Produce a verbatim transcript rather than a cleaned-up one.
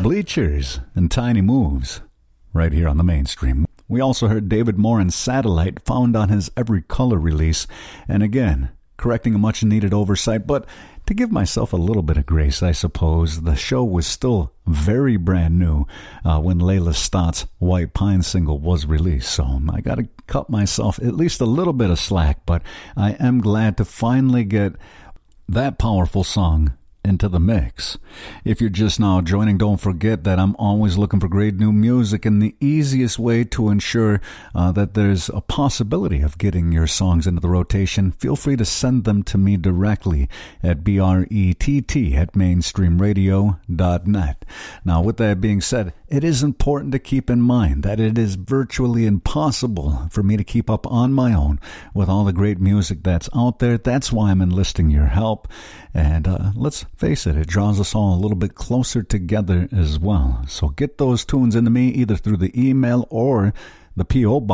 Bleachers and Tiny Moves, right here on the Mainstream. We also heard David Moran's Satellite, found on his Every Color release, and again, correcting a much-needed oversight, but to give myself a little bit of grace, I suppose, the show was still very brand new uh, when Layla Stott's White Pine single was released, so I got to cut myself at least a little bit of slack, but I am glad to finally get that powerful song into the mix. If you're just now joining, don't forget that I'm always looking for great new music, and the easiest way to ensure uh, that there's a possibility of getting your songs into the rotation, feel free to send them to me directly at B R E T T at mainstream radio dot net. Now, with that being said, it is important to keep in mind that it is virtually impossible for me to keep up on my own with all the great music that's out there. That's why I'm enlisting your help. And uh, let's face it, it draws us all a little bit closer together as well. So get those tunes into me either through the email or the P O box.